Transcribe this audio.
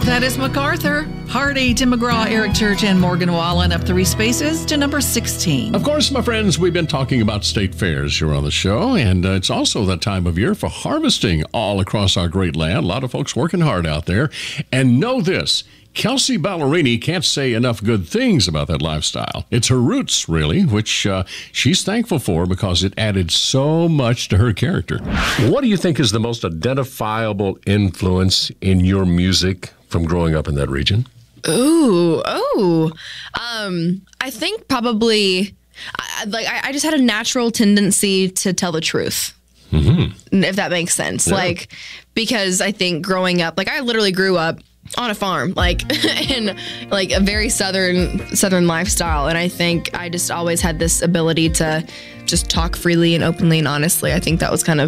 That is MacArthur, Hardy, Tim McGraw, Eric Church, and Morgan Wallen up 3 spaces to number 16. Of course, my friends, we've been talking about state fairs here on the show, and it's also that time of year for harvesting all across our great land. A lot of folks working hard out there. And know this, Kelsey Ballerini can't say enough good things about that lifestyle. It's her roots, really, which she's thankful for because it added so much to her character. What do you think is the most identifiable influence in your music from growing up in that region? I think probably, I just had a natural tendency to tell the truth. Mm-hmm. If that makes sense. Yeah. Because I think growing up, I literally grew up on a farm, in a very southern lifestyle. And I think I just always had this ability to just talk freely and openly and honestly. I think that was kind of